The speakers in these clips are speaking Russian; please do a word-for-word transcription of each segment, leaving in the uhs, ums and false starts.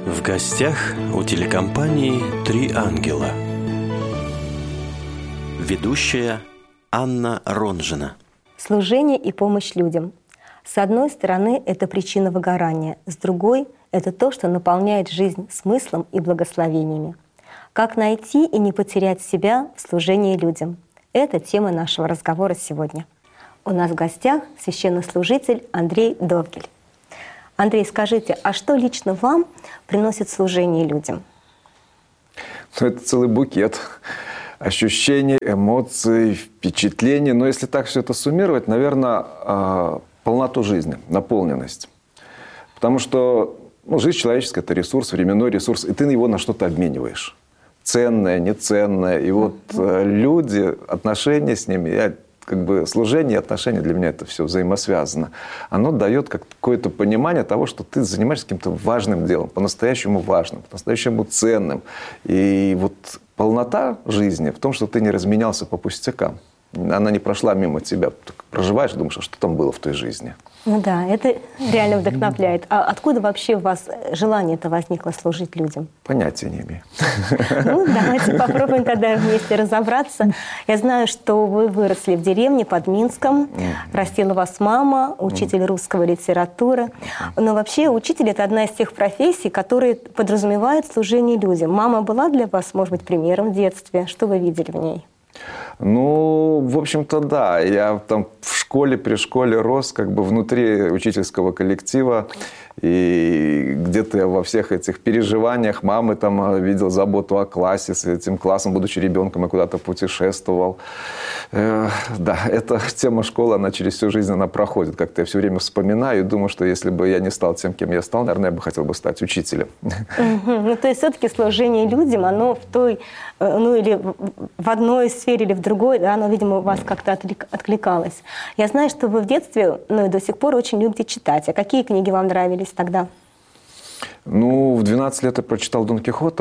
В гостях у телекомпании «Три ангела». Ведущая Анна Ронжина. Служение и помощь людям. С одной стороны, это причина выгорания, с другой — это то, что наполняет жизнь смыслом и благословениями. Как найти и не потерять себя в служении людям? Это тема нашего разговора сегодня. У нас в гостях священнослужитель Андрей Довгель. Андрей, скажите, а что лично вам приносит служение людям? Ну, это целый букет ощущений, эмоций, впечатлений. Но если так все это суммировать, наверное, полноту жизни, наполненность. Потому что ну, жизнь человеческая – это ресурс, временной ресурс, и ты его на что-то обмениваешь. Ценное, неценное. И вот mm-hmm. люди, отношения с ними, я, как бы служение и отношения для меня это все взаимосвязано. Оно дает какое-то понимание того, что ты занимаешься каким-то важным делом, по-настоящему важным, по-настоящему ценным. И вот полнота жизни в том, что ты не разменялся по пустякам. Она не прошла мимо тебя. Ты проживаешь, думаешь, а что там было в той жизни? Ну да, это реально вдохновляет. А откуда вообще у вас желание-то возникло служить людям? Понятия не имею. Ну, давайте попробуем тогда вместе разобраться. Я знаю, что вы выросли в деревне под Минском. Растила вас мама, учитель русского литературы. Но вообще учитель – это одна из тех профессий, которые подразумевают служение людям. Мама была для вас, может быть, примером в детстве? Что вы видели в ней? Ну, в общем-то, да. Я там в школе, при школе рос как бы внутри учительского коллектива. И где-то я во всех этих переживаниях мамы там видел заботу о классе. С этим классом, будучи ребенком, я куда-то путешествовал. Э, да, эта тема школы, она через всю жизнь она проходит. Как-то я все время вспоминаю и думаю, что если бы я не стал тем, кем я стал, наверное, я бы хотел бы стать учителем. Ну, то есть все-таки служение людям, оно в той, ну, или в одной сфере, или в другой, да, оно, видимо, у вас как-то откликалось. Я знаю, что вы в детстве, ну, и до сих пор очень любите читать. А какие книги вам нравились тогда? Ну, в двенадцать лет я прочитал Дон Кихота.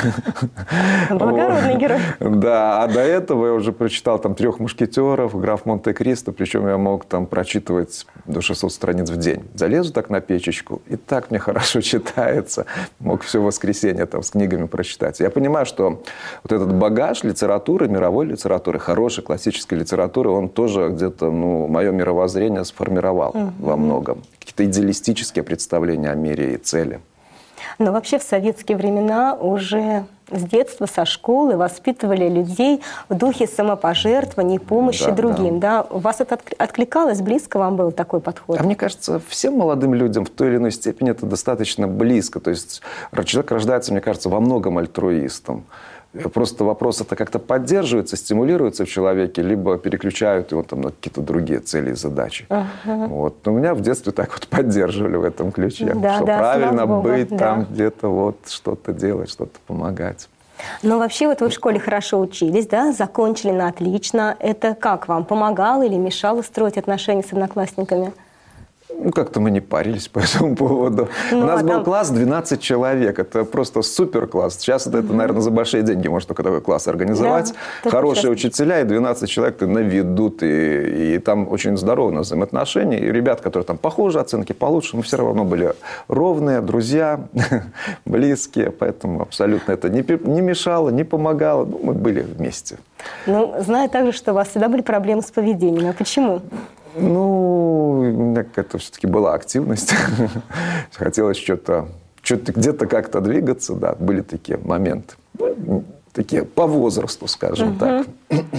Благородный герой. Да, а до этого я уже прочитал там «Трех мушкетеров», «Граф Монте-Кристо», причем я мог там прочитывать до шестисот страниц в день. Залезу так на печечку, и так мне хорошо читается. Мог все воскресенье там с книгами прочитать. Я понимаю, что вот этот багаж литературы, мировой литературы, хорошей классической литературы, он тоже где-то, ну, мое мировоззрение сформировал mm-hmm. во многом. Какие-то идеалистические представления о мире и цели. Но вообще в советские времена уже с детства, со школы воспитывали людей в духе самопожертвования, помощи да, другим. Да. Да? У вас это откликалось? Близко вам был такой подход? А мне кажется, всем молодым людям в той или иной степени это достаточно близко. То есть человек рождается, мне кажется, во многом альтруистом. Просто вопрос это как-то поддерживается, стимулируется в человеке, либо переключают его там, на какие-то другие цели и задачи. Uh-huh. Вот. Но меня в детстве так вот поддерживали в этом ключе. Да, что да, правильно быть да. там где-то, вот, что-то делать, что-то помогать. Но вообще вот вы в школе хорошо учились, да, закончили на отлично. Это как вам? Помогало или мешало строить отношения с одноклассниками? Ну, как-то мы не парились по этому поводу. Ну, У нас а был там... класс двенадцать человек. Это просто супер класс. Сейчас это, mm-hmm. наверное, за большие деньги можно такой такой класс организовать. Да, хорошие учителя и двенадцать человек на виду. И, и там очень здоровые взаимоотношения. И ребят, которые там похуже, оценки получше, мы все равно были ровные, друзья, близкие. Поэтому абсолютно это не, не мешало, не помогало. Ну, мы были вместе. Ну, знаю также, что у вас всегда были проблемы с поведением. А почему? Ну, у меня какая-то все-таки была активность. Хотелось что-то, что-то где-то как-то двигаться. Да, были такие моменты. Такие по возрасту, скажем угу. так.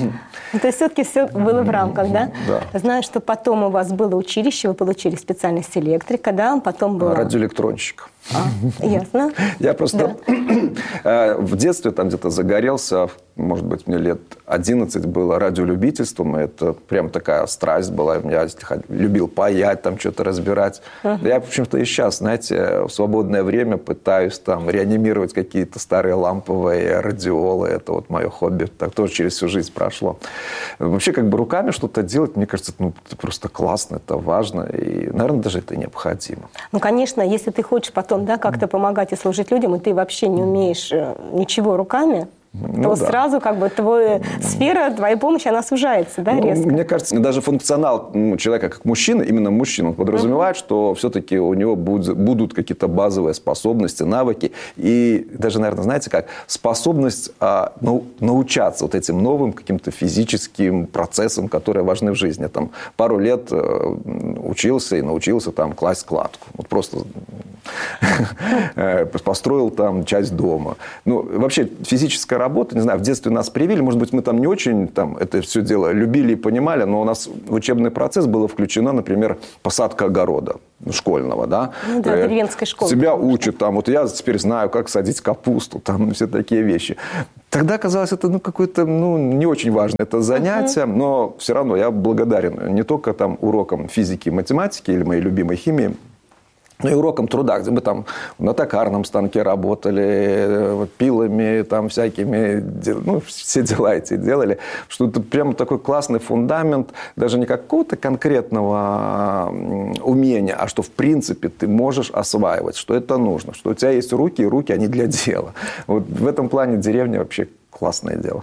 То есть все-таки все было в рамках, да? Да. Знаю, что потом у вас было училище, вы получили специальность электрика, да? Потом было... Радиоэлектронщик. А, ясно. Я просто да. в детстве там где-то загорелся, может быть, мне лет одиннадцать было радиолюбительством. Это прям такая страсть была. Я любил паять, там что-то разбирать. Uh-huh. Я, в общем-то, и сейчас, знаете, в свободное время пытаюсь там реанимировать какие-то старые ламповые радиолы. Это вот мое хобби. Так тоже через всю жизнь прошло. Вообще, как бы руками что-то делать, мне кажется, ну, это просто классно, это важно. И, наверное, даже это необходимо. Ну, конечно, если ты хочешь потом да, как-то помогать и служить людям, и ты вообще не умеешь ничего руками, то Ну, да. сразу как бы твоя сфера, твоя помощь, она сужается, да, Ну, резко? мне кажется, даже функционал ну, человека как мужчины, именно мужчина, он подразумевает, mm-hmm. что все-таки у него будут, будут какие-то базовые способности, навыки. И даже, наверное, знаете как, способность а, нау- научаться вот этим новым каким-то физическим процессам, которые важны в жизни. Там, пару лет э, учился и научился там, класть кладку. Вот просто построил там часть дома. Ну, вообще физическая работа, не знаю, в детстве нас привили, может быть, мы там не очень там, это все дело любили и понимали, но у нас в учебный процесс было включено, например, посадка огорода школьного, да. Ну да, деревенской школы. Тебя учат там, вот я теперь знаю, как садить капусту, там все такие вещи. Тогда казалось, это ну, какое-то ну, не очень важное это занятие, uh-huh. но все равно я благодарен не только там урокам физики и математики или моей любимой химии, ну и уроком труда, где мы там на токарном станке работали, пилами там всякими, ну, все дела эти делали. Что это прямо такой классный фундамент, даже не какого-то конкретного умения, а что в принципе ты можешь осваивать, что это нужно, что у тебя есть руки, и руки, они для дела. Вот в этом плане деревня вообще классное дело.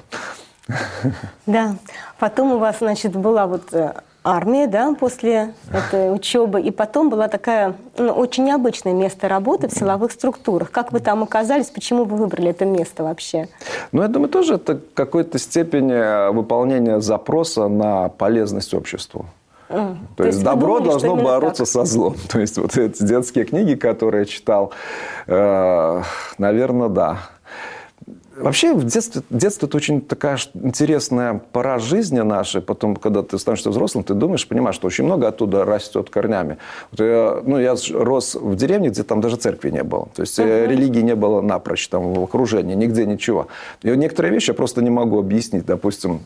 Да. Потом у вас, значит, была вот армия, да, после этой учебы, и потом была такая ну, очень необычное место работы в силовых структурах. Как вы там оказались, почему вы выбрали это место вообще? Ну, я думаю, тоже это в какой-то степени выполнение запроса на полезность обществу. Mm. То, То есть, есть добро думали, должно бороться так? со злом. То есть, вот эти детские книги, которые я читал, э, наверное, да. Вообще, в детстве, детство – это очень такая интересная пора жизни нашей. Потом, когда ты становишься взрослым, ты думаешь, понимаешь, что очень много оттуда растет корнями. Вот я, ну, я рос в деревне, где там даже церкви не было. То есть, uh-huh. религии не было напрочь, там, в окружении, нигде ничего. И некоторые вещи я просто не могу объяснить. Допустим,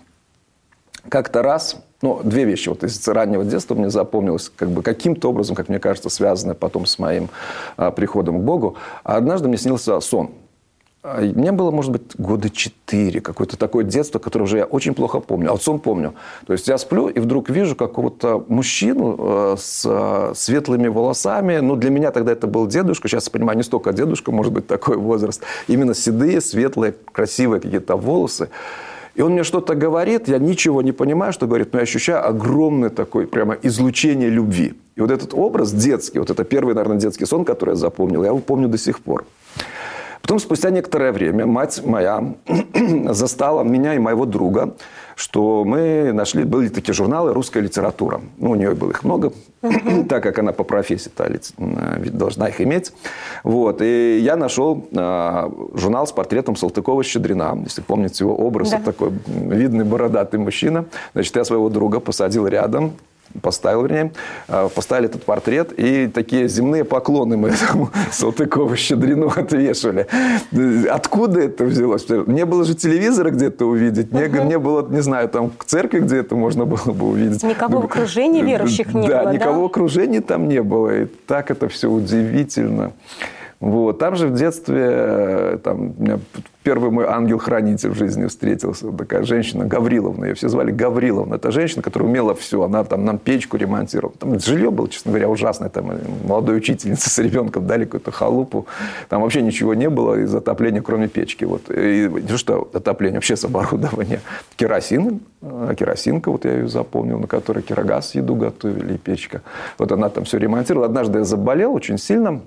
как-то раз, ну, две вещи вот из раннего детства мне запомнилось, как бы каким-то образом, как мне кажется, связанные потом с моим а, приходом к Богу. А однажды мне снился сон. Мне было, может быть, года четыре, какое-то такое детство, которое уже я очень плохо помню. А вот сон помню. То есть я сплю и вдруг вижу какого-то мужчину с светлыми волосами. Ну, для меня тогда это был дедушка. Сейчас я понимаю, не столько дедушка, может быть, такой возраст. Именно седые, светлые, красивые какие-то волосы. И он мне что-то говорит, я ничего не понимаю, что говорит, но я ощущаю огромное такое прямо излучение любви. И вот этот образ детский, вот это первый, наверное, детский сон, который я запомнил, я его помню до сих пор. Потом, спустя некоторое время, мать моя застала меня и моего друга, что мы нашли, были такие журналы «Русская литература». Ну, у нее было их много, uh-huh. так как она по профессии должна их иметь. Вот. И я нашел а, журнал с портретом Салтыкова-Щедрина. Если помните его образ, да. такой видный бородатый мужчина. Значит, я своего друга посадил рядом. Поставил, вернее, поставили этот портрет, и такие земные поклоны мы этому Салтыкову-Щедрину отвешивали. Откуда это взялось? Не было же телевизора где-то увидеть, не, uh-huh. не было, не знаю, там к церкви, где это можно было бы увидеть. Никакого окружения верующих не да, было, да? никакого окружения там не было, и так это все удивительно. Вот. Там же в детстве там, у меня первый мой ангел-хранитель в жизни встретился. Такая женщина Гавриловна. Ее все звали Гавриловна. Это женщина, которая умела все. Она там нам печку ремонтировала. Там жилье было, честно говоря, ужасное. Там молодой учительнице с ребенком дали какую-то халупу. Там вообще ничего не было из отопления, кроме печки. Вот. И что отопление? Вообще с оборудования. Керосин. Керосинка, вот я ее запомнил, на которой кирогаз еду готовили, и печка. Вот она там все ремонтировала. Однажды я заболел очень сильно.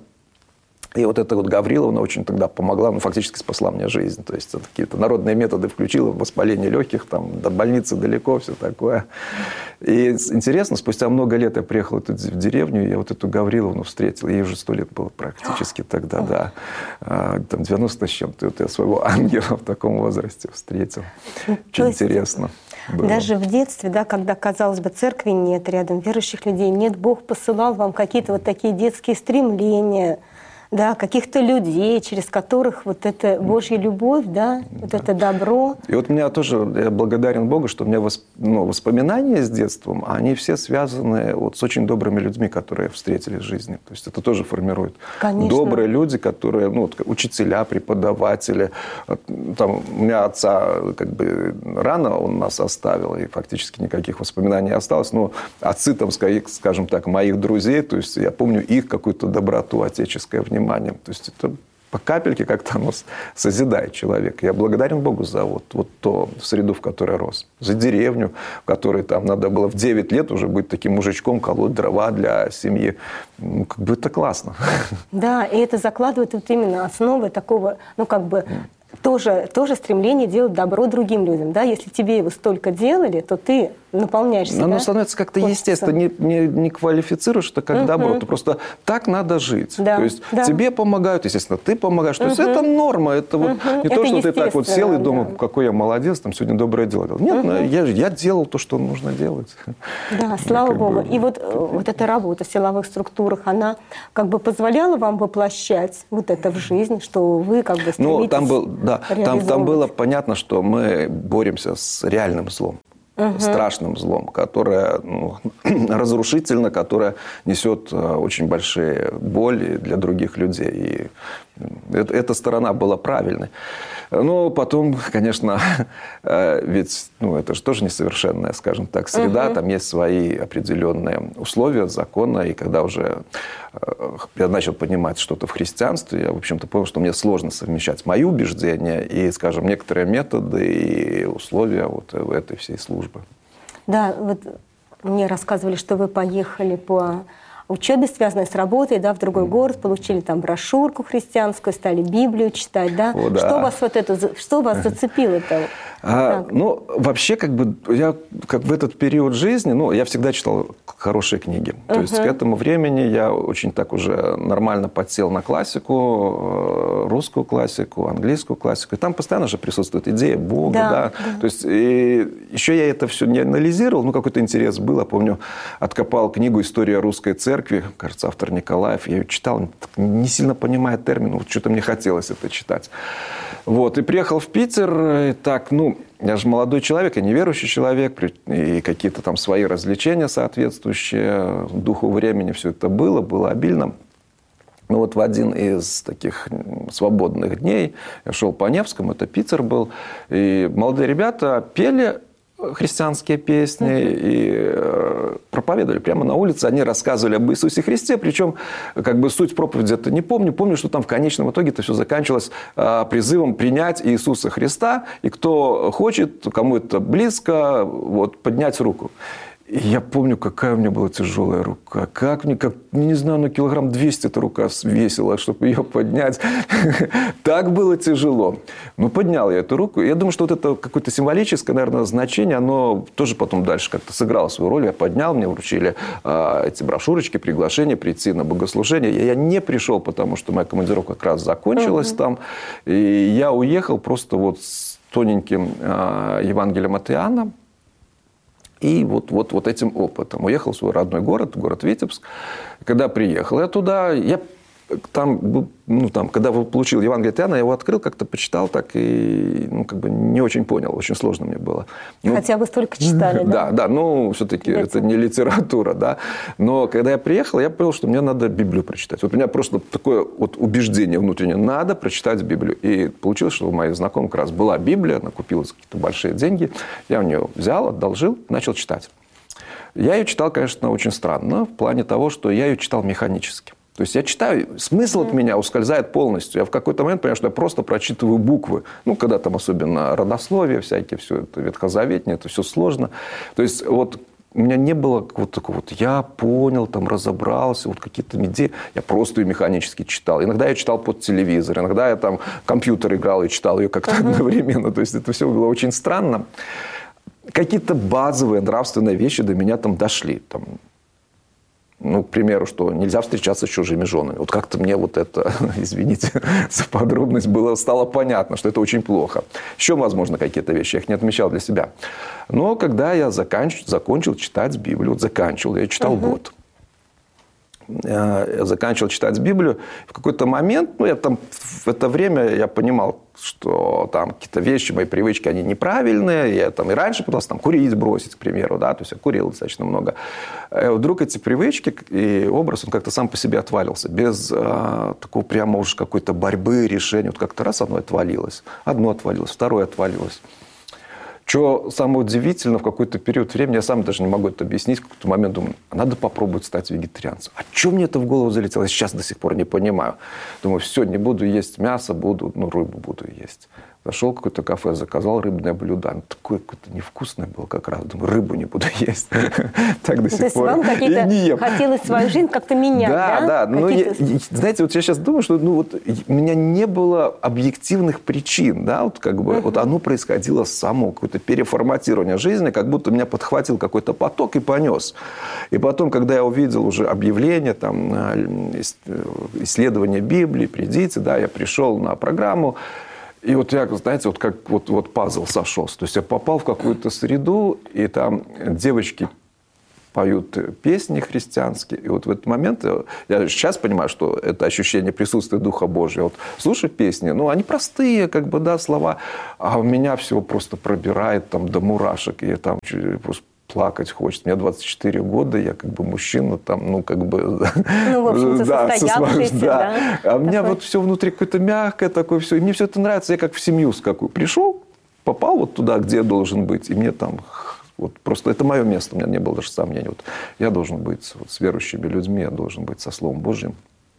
И вот эта вот Гавриловна очень тогда помогла, ну, фактически спасла мне жизнь. То есть, какие-то народные методы включила, воспаление легких, там, до больницы далеко, все такое. И интересно, спустя много лет я приехал в деревню, и я вот эту Гавриловну встретил. Ей уже сто лет было практически тогда, да. Там девяносто с чем-то. И вот я своего ангела в таком возрасте встретил. Очень интересно. Было. Даже в детстве, да, когда, казалось бы, церкви нет, рядом верующих людей нет, Бог посылал вам какие-то вот такие детские стремления, да, каких-то людей, через которых вот эта Божья любовь, да, вот да. это добро. И вот меня тоже, я благодарен Богу, что у меня восп... ну, воспоминания с детством, они все связаны вот с очень добрыми людьми, которые встретили в жизни. То есть это тоже формирует. Конечно. Добрые люди, которые, ну, вот, учителя, преподаватели. Там, у меня отца как бы рано он нас оставил, и фактически никаких воспоминаний не осталось. Но отцы, там, скажем так, моих друзей, то есть я помню их какую-то доброту, отеческое внимание. То есть это по капельке как-то оно созидает человека. Я благодарен Богу за вот, вот ту среду, в которой рос. За деревню, в которой там надо было в девять лет уже быть таким мужичком, колоть дрова для семьи. Ну, как бы это классно. Да, и это закладывает вот именно основы такого, ну, как бы... Тоже, тоже стремление делать добро другим людям. Да? Если тебе его столько делали, то ты наполняешь себя. Оно становится как-то естественно. Не, не, не квалифицируешь это как угу. добро. Это просто так надо жить. Да, то есть да. тебе помогают, естественно, ты помогаешь. То угу. есть это норма. Это вот угу. не это то, что ты так вот сел и думал, да. какой я молодец, там сегодня доброе дело делал. Нет, угу. я, я делал то, что нужно делать. Да, слава Богу. Бы... И вот, вот эта работа в силовых структурах, она как бы позволяла вам воплощать вот это в жизнь, что вы как бы стремитесь ну, там был, да, там, там было понятно, что мы боремся с реальным злом. Угу. Страшным злом, которое ну, разрушительно, которое несет очень большие боли для других людей. И это, эта сторона была правильной. Но потом, конечно, ведь ну, это же тоже несовершенная, скажем так, среда. Угу. Там есть свои определенные условия, законы. И когда уже я начал понимать что-то в христианстве, я, в общем-то, понял, что мне сложно совмещать мои убеждения и, скажем, некоторые методы и условия вот этой всей службы. Да, вот мне рассказывали, что вы поехали по учебе, связанной с работой, да, в другой город, получили там брошюрку христианскую, стали Библию читать, да? О, да. Что вас вот это, что вас зацепило-то? А, ну, вообще, как бы, я как в этот период жизни, ну, я всегда читал хорошие книги. То uh-huh. есть к этому времени я очень так уже нормально подсел на классику, русскую классику, английскую классику. И там постоянно же присутствует идея Бога, да. да. да. То есть и еще я это все не анализировал, ну, какой-то интерес был. Я помню, откопал книгу «История русской церкви», кажется, автор Николаев. Я ее читал, не сильно понимая термин, вот что-то мне хотелось это читать. Вот, и приехал в Питер, и так, ну, я же молодой человек, я неверующий человек, и какие-то там свои развлечения соответствующие духу времени, все это было, было обильно. Ну вот в один из таких свободных дней я шел по Невскому, это Питер был, и молодые ребята пели христианские песни uh-huh. и проповедовали прямо на улице. Они рассказывали об Иисусе Христе, причем как бы суть проповеди это не помню. Помню, что там в конечном итоге это все заканчивалось а, призывом принять Иисуса Христа, и кто хочет, кому это близко, вот, поднять руку. И я помню, какая у меня была тяжелая рука. Как мне, как, не знаю, на килограмм двести эта рука весила, чтобы ее поднять. Так было тяжело. Но поднял я эту руку. Я думаю, что вот это какое-то символическое, наверное, значение, оно тоже потом дальше как-то сыграло свою роль. Я поднял, мне вручили а, эти брошюрочки, приглашения прийти на богослужение. Я, я не пришел, потому что моя командировка как раз закончилась uh-huh. там. И я уехал просто вот с тоненьким а, Евангелием от Иоанна. И вот, вот, вот этим опытом. Уехал в свой родной город, город Витебск. Когда приехал я туда, я там, ну, там, когда получил Евангелие от Иоанна, я его открыл, как-то почитал, так и ну, как бы не очень понял. Очень сложно мне было. Ну, хотя бы столько читали, да? Да, да, ну, все-таки это не литература, да. Но когда я приехал, я понял, что мне надо Библию прочитать. Вот у меня просто такое вот убеждение внутреннее. Надо прочитать Библию. И получилось, что у моих знакомых как раз была Библия, она купила за какие-то большие деньги. Я у нее взял, одолжил, начал читать. Я ее читал, конечно, очень странно, в плане того, что я ее читал механически. То есть я читаю, смысл от меня ускользает полностью. Я в какой-то момент понимаю, что я просто прочитываю буквы. Ну, когда там особенно родословие всякие, все это ветхозаветное, это все сложно. То есть вот у меня не было вот такого вот, я понял, там разобрался, вот какие-то идеи. Я просто ее механически читал. Иногда я читал под телевизор, иногда я там компьютер играл и читал ее как-то uh-huh. одновременно. То есть это все было очень странно. Какие-то базовые нравственные вещи до меня там дошли. Там, ну, к примеру, что нельзя встречаться с чужими женами. Вот как-то мне вот это, извините за подробность, было, стало понятно, что это очень плохо. Еще, возможно, какие-то вещи. Я их не отмечал для себя. Но когда я заканч... закончил читать Библию, вот заканчивал, я читал uh-huh. год. Я заканчивал читать Библию. В какой-то момент, ну, я там в это время я понимал, что там какие-то вещи, мои привычки, они неправильные. Я там и раньше пытался там курить бросить, к примеру, да, то есть я курил достаточно много. И вдруг эти привычки и образ, он как-то сам по себе отвалился, без а, такого прямо уж какой-то борьбы, решения. Вот как-то раз одно отвалилось, одно отвалилось, второе отвалилось. Что самое удивительное, в какой-то период времени, я сам даже не могу это объяснить, в какой-то момент думаю, надо попробовать стать вегетарианцем. А что мне это в голову залетело? Я сейчас до сих пор не понимаю. Думаю, все, не буду есть мясо, буду, ну, рыбу буду есть. Зашел в какое-то кафе, заказал рыбное блюдо. Оно такое какое-то невкусное было как раз. Думаю, рыбу не буду есть. Так до сих пор. То есть вам какие-то хотелось свою жизнь как-то менять, да? Да, да. Ну, знаете, вот я сейчас думаю, что ну, вот, у меня не было объективных причин. Да? Вот, как бы, вот оно происходило само, какое-то переформатирование жизни, как будто меня подхватил какой-то поток и понес. И потом, когда я увидел уже объявление, там, исследование Библии, придите, да, я пришел на программу. И вот я, знаете, вот как вот, вот пазл сошелся. То есть я попал в какую-то среду, и там девочки поют песни христианские. И вот в этот момент, я сейчас понимаю, что это ощущение присутствия Духа Божьего. Вот слушаю песни, ну, они простые, как бы, да, слова, а у меня всего просто пробирает там до мурашек. И я там просто плакать хочется. Мне двадцать четыре года, я как бы мужчина, там, ну, как бы... Ну, в общем-то, да, состоявшийся, да. да. А у меня вот все внутри какое-то мягкое такое все. И мне все это нравится. Я как в семью с какой пришел, попал вот туда, где я должен быть. И мне там... Вот просто это мое место. У меня не было даже сомнений. Вот я должен быть вот с верующими людьми, я должен быть со Словом Божьим.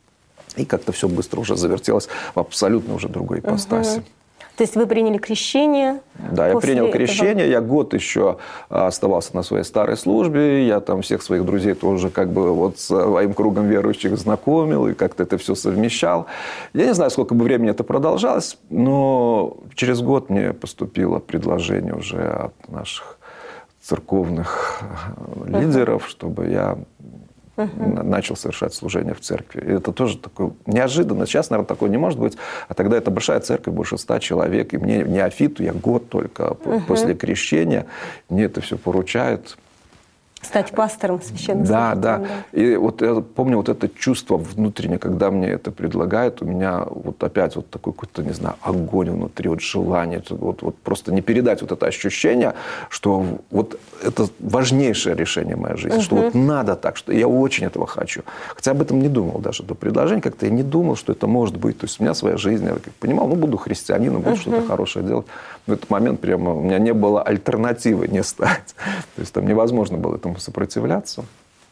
И как-то все быстро уже завертелось в абсолютно уже другой ипостаси. Угу. То есть вы приняли крещение? Да, я принял крещение. Этого... Я год еще оставался на своей старой службе. Я там всех своих друзей тоже как бы вот с своим кругом верующих знакомил и как-то это все совмещал. Я не знаю, сколько бы времени это продолжалось, но через год мне поступило предложение уже от наших церковных uh-huh. лидеров, чтобы я uh-huh. начал совершать служение в церкви. И это тоже такое неожиданно. Сейчас, наверное, такое не может быть. А тогда это большая церковь, больше ста человек. И мне, неофиту, я год только uh-huh. после крещения, мне это все поручают. Стать пастором священным. Да, да, да. И вот я помню вот это чувство внутреннее, когда мне это предлагают, у меня вот опять вот такой какой-то, не знаю, огонь внутри, вот желание, вот, вот просто не передать вот это ощущение, что вот это важнейшее решение моей жизни, угу. что вот надо так, что я очень этого хочу. Хотя об этом не думал даже до предложения, как-то я не думал, что это может быть. То есть у меня своя жизнь, я понимал, ну, буду христианином, буду угу. что-то хорошее делать. В этот момент прямо у меня не было альтернативы не стать. То есть там невозможно было этому сопротивляться.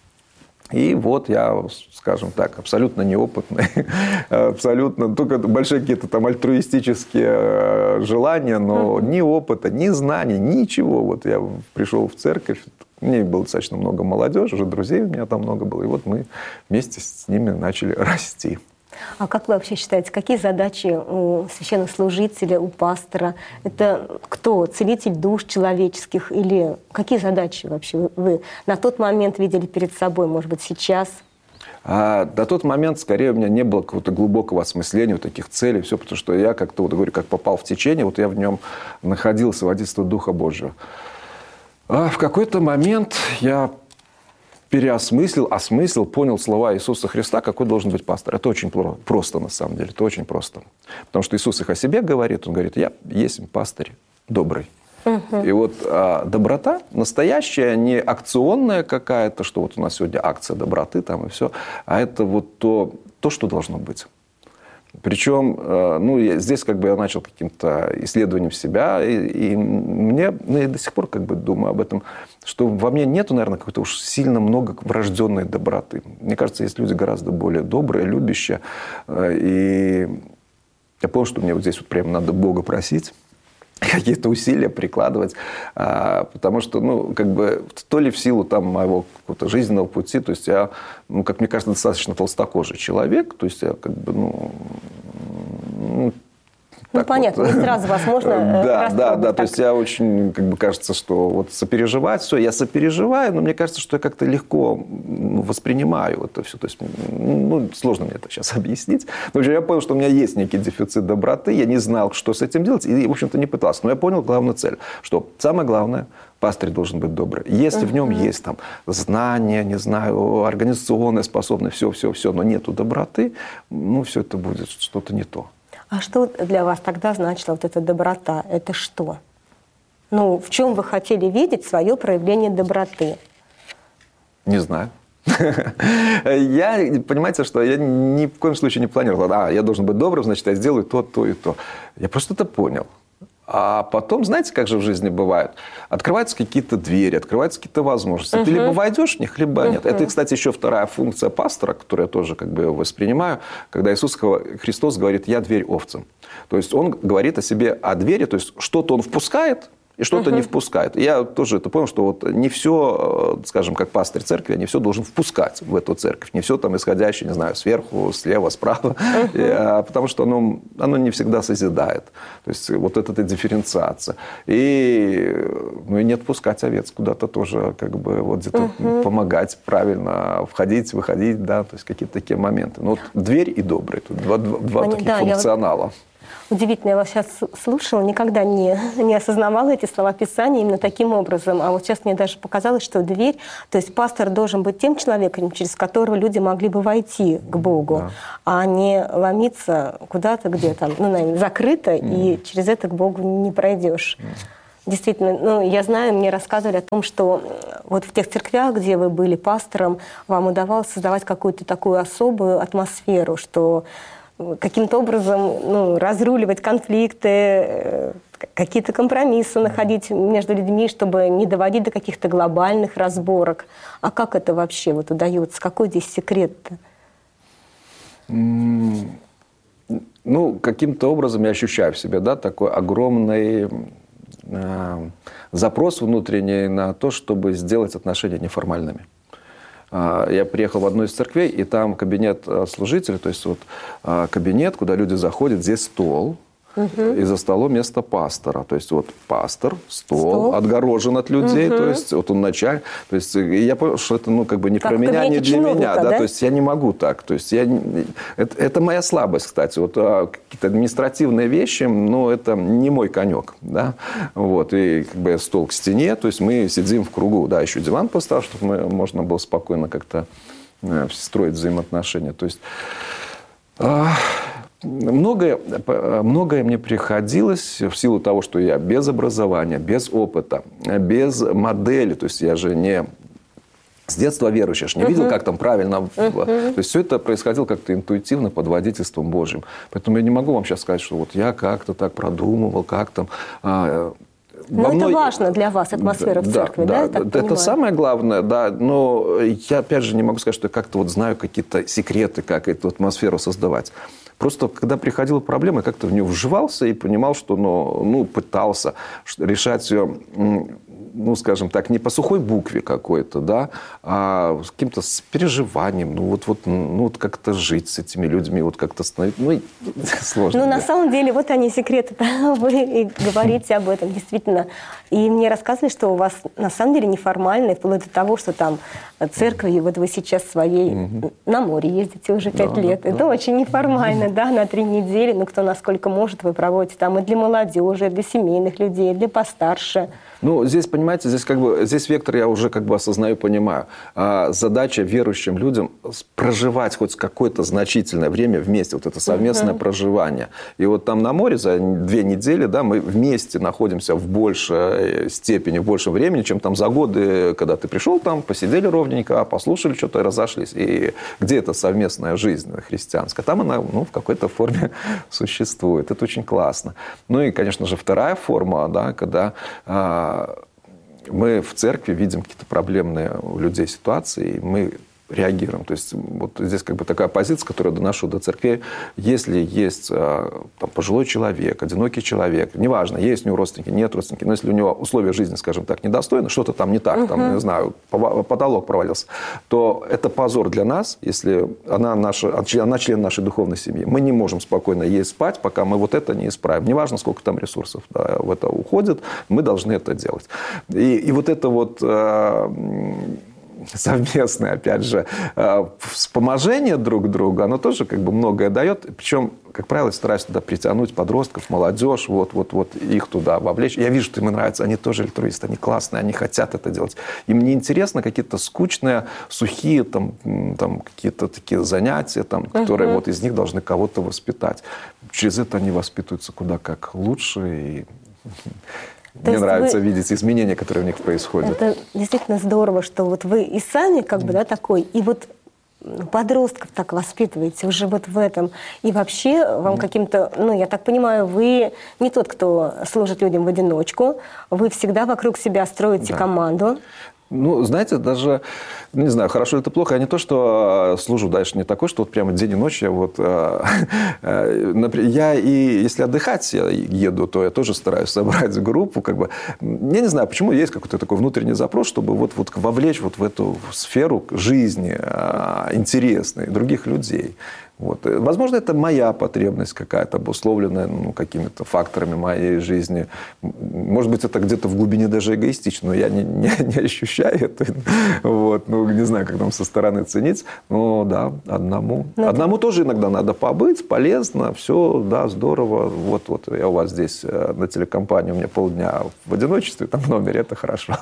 И вот я, скажем так, абсолютно неопытный, абсолютно, только большие какие-то там альтруистические желания, но mm-hmm. ни опыта, ни знаний, ничего. Вот я пришел в церковь, мне было достаточно много молодежи, уже друзей у меня там много было, и вот мы вместе с ними начали расти. А как вы вообще считаете, какие задачи у священнослужителя, у пастора? Это кто? Целитель душ человеческих? Или какие задачи вообще вы на тот момент видели перед собой, может быть, сейчас? А на тот момент, скорее, у меня не было какого-то глубокого осмысления вот таких целей, все, потому что я как-то, вот говорю, как попал в течение, вот я в нем находился, водительство Духа Божьего. А в какой-то момент я переосмыслил, осмыслил, понял слова Иисуса Христа, какой должен быть пастор. Это очень просто, на самом деле, это очень просто. Потому что Иисус их о себе говорит, Он говорит, я есть пастырь добрый. Uh-huh. И вот а, доброта настоящая, не акционная какая-то, что вот у нас сегодня акция доброты там и все, а это вот то, то что должно быть. Причем, ну, я, здесь как бы я начал каким-то исследованием себя, и, и мне, ну, я до сих пор как бы думаю об этом, что во мне нету, наверное, какой-то уж сильно много врожденной доброты. Мне кажется, есть люди гораздо более добрые, любящие, и я понял, что мне вот здесь вот прямо надо Бога просить, какие-то усилия прикладывать, потому что, ну, как бы, то ли в силу там моего какого-то жизненного пути, то есть я, ну, как мне кажется, достаточно толстокожий человек, то есть я как бы, ну... ну Ну, понятно, вот. Не сразу вас можно Да, да, да, то есть я очень, как бы, кажется, что вот сопереживать, все, я сопереживаю, но мне кажется, что я как-то легко воспринимаю это все, то есть, ну, сложно мне это сейчас объяснить. В общем, я понял, что у меня есть некий дефицит доброты, я не знал, что с этим делать, и, в общем-то, не пытался, но я понял главную цель, что самое главное, пастырь должен быть добрый. Если uh-huh. в нем есть там знания, не знаю, организационная способность, все, все, все, но нету доброты, ну, все это будет что-то не то. А что для вас тогда значила вот эта доброта? Это что? Ну, в чем вы хотели видеть свое проявление доброты? Не знаю. Я, понимаете, что я ни в коем случае не планировал. А, я должен быть добрым, значит, я сделаю то, то и то. Я просто это понял. А потом, знаете, как же в жизни бывает? Открываются какие-то двери, открываются какие-то возможности. Uh-huh. Ты либо войдешь в них, либо uh-huh. нет. Это, кстати, еще вторая функция пастора, которую я тоже как бы воспринимаю, когда Иисус Христос говорит: «Я дверь овцам». То есть он говорит о себе, о двери, то есть что-то он впускает, и что-то uh-huh. не впускает. Я тоже это понял, что вот не все, скажем, как пастырь церкви, я не все должен впускать в эту церковь. Не все там исходящее, не знаю, сверху, слева, справа. Uh-huh. Потому что оно, оно не всегда созидает. То есть вот эта дифференциация. И, ну, и не отпускать овец куда-то тоже, как бы, вот где-то uh-huh. помогать правильно входить, выходить, да, то есть какие-то такие моменты. Ну, вот дверь и добрый. Тут два, два, два таких да, функционала. Удивительно, я вас сейчас слушала, никогда не, не осознавала эти слова Писания именно таким образом. А вот сейчас мне даже показалось, что дверь, то есть пастор должен быть тем человеком, через которого люди могли бы войти к Богу, да. а не ломиться куда-то, где там, ну, наверное, закрыто, mm. и через это к Богу не пройдешь. Mm. Действительно, ну, я знаю, мне рассказывали о том, что вот в тех церквях, где вы были пастором, вам удавалось создавать какую-то такую особую атмосферу, что каким-то образом, ну, разруливать конфликты, какие-то компромиссы находить между людьми, чтобы не доводить до каких-то глобальных разборок. А как это вообще вот удается? Какой здесь секрет-то? Ну, каким-то образом я ощущаю в себе, да, такой огромный э, запрос внутренний на то, чтобы сделать отношения неформальными. Я приехал в одну из церквей, и там кабинет служителя, то есть вот кабинет, куда люди заходят, здесь стол, угу. и за столом место пастора. То есть вот пастор, стол, стол. отгорожен от людей, угу. то есть вот он начальник. То есть я понял, что это, ну, как бы не как про меня, не для меня. Да? Да? То есть я не могу так. То есть я... это, это моя слабость, кстати. Вот какие-то административные вещи, ну, это не мой конек. Да? Вот. И как бы стол к стене, то есть мы сидим в кругу. Да, еще диван поставил, чтобы мы, можно было спокойно как-то строить взаимоотношения. То есть... Многое, многое мне приходилось в силу того, что я без образования, без опыта, без модели. То есть я же не с детства верующий, я же не uh-huh. видел, как там правильно. Uh-huh. То есть все это происходило как-то интуитивно под водительством Божьим. Поэтому я не могу вам сейчас сказать, что вот я как-то так продумывал, как там... Но это мной... важно для вас, атмосфера да, в церкви, да? Да, да это самое главное, да. Но я, опять же, не могу сказать, что я как-то вот знаю какие-то секреты, как эту атмосферу создавать. Просто, когда приходила проблема, я как-то в нее вживался и понимал, что, ну, ну пытался решать ее, ну, скажем так, не по сухой букве какой-то, да, а с каким-то с переживанием, ну, вот, вот, ну, вот как-то жить с этими людьми, вот как-то становиться, ну, сложно. Ну, на самом деле, вот они, секреты, вы и говорите об этом, действительно. И мне рассказывали, что у вас, на самом деле, неформально, вплоть до того, что там церковь, вот вы сейчас своей mm-hmm. на море ездите уже пять да, лет. Да, это да. очень неформально, да, на три недели, ну, кто насколько может, вы проводите там и для молодежи, и для семейных людей, и для постарше. Ну, здесь, понимаете, здесь как бы, здесь вектор я уже как бы осознаю, понимаю. А задача верующим людям проживать хоть какое-то значительное время вместе, вот это совместное uh-huh. проживание. И вот там на море за две недели, да, мы вместе находимся в большей степени, в большем времени, чем там за годы, когда ты пришел там, посидели ровненько, послушали что-то и разошлись. И где эта совместная жизнь христианская? Там она, ну, в какой-то форме существует. Это очень классно. Ну и, конечно же, вторая форма, да, когда... мы в церкви видим какие-то проблемные у людей ситуации, и мы реагируем. То есть вот здесь как бы такая позиция, которую я доношу до церкви. Если есть там, пожилой человек, одинокий человек, неважно, есть у него родственники, нет родственники, но если у него условия жизни, скажем так, недостойны, что-то там не так, uh-huh. там, не знаю, потолок провалился, то это позор для нас, если она, наша, она член нашей духовной семьи. Мы не можем спокойно есть спать, пока мы вот это не исправим. Неважно, сколько там ресурсов да, в это уходит, мы должны это делать. И, и вот это вот... совместное, опять же, вспоможение друг другу, оно тоже как бы многое дает. Причем, как правило, я стараюсь туда притянуть подростков, молодежь, вот, вот, вот их туда вовлечь. Я вижу, что им нравится, они тоже альтруисты, они классные, они хотят это делать. Им не интересно какие-то скучные, сухие там, там, какие-то такие занятия, там, uh-huh. которые вот из них должны кого-то воспитать. Через это они воспитываются куда как лучше и... То Мне нравится вы... видеть изменения, которые в них происходят. Это действительно здорово, что вот вы и сами как бы, да, такой, и вот подростков так воспитываете уже вот в этом. И вообще вам каким-то, ну, я так понимаю, вы не тот, кто служит людям в одиночку, вы всегда вокруг себя строите Да. команду. Ну, знаете, даже, не знаю, хорошо это плохо, я не то, что служу дальше, не такой, что вот прямо день и ночь я вот... Например, я и если отдыхать я еду, то я тоже стараюсь собрать группу, как бы... Я не знаю, почему есть какой-то такой внутренний запрос, чтобы вот, вот вовлечь вот в эту сферу жизни интересной других людей. Вот. Возможно, это моя потребность какая-то, обусловленная ну, какими-то факторами моей жизни. Может быть, это где-то в глубине даже эгоистично, но я не, не, не ощущаю это. Вот. Ну, не знаю, как там со стороны ценить. Но да, одному. Но одному это... тоже иногда надо побыть, полезно, все, да, здорово. Вот, вот я у вас здесь на телекомпании, у меня полдня в одиночестве, там в номере, это хорошо.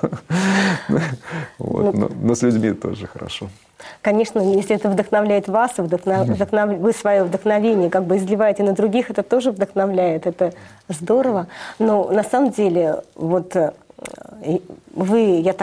Но с людьми тоже хорошо. Конечно, если это вдохновляет вас, вдохнов... Вдохнов... вы свое вдохновение как бы изливаете на других, это тоже вдохновляет, это здорово. Но на самом деле, вот вы, я так